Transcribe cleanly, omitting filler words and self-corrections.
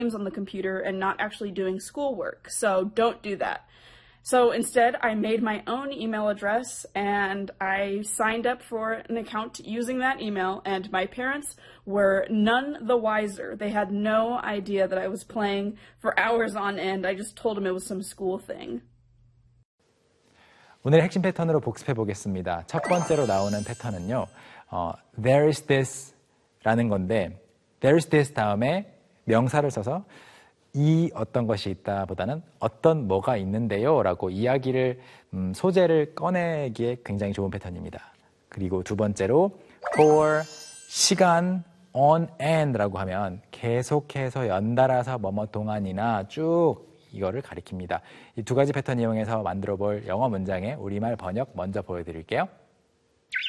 on the computer and not actually doing schoolwork. So don't do that. So instead, I made my own email address and I signed up for an account using that email, and my parents were none the wiser. They had no idea that I was playing for hours on end. I just told them it was some school thing. 오늘의 핵심 패턴으로 복습해 보겠습니다. 첫 번째로 나오는 패턴은요. There is this 라는 건데 there is this 다음에 명사를 써서 이 어떤 것이 있다 보다는 어떤 뭐가 있는데요 라고 이야기를 소재를 꺼내기에 굉장히 좋은 패턴입니다. 그리고 두 번째로 for, 시간, on and 라고 하면 계속해서 연달아서 뭐뭐 동안이나 쭉 이거를 가리킵니다. 이 두 가지 패턴 이용해서 만들어 볼 영어 문장의 우리말 번역 먼저 보여드릴게요.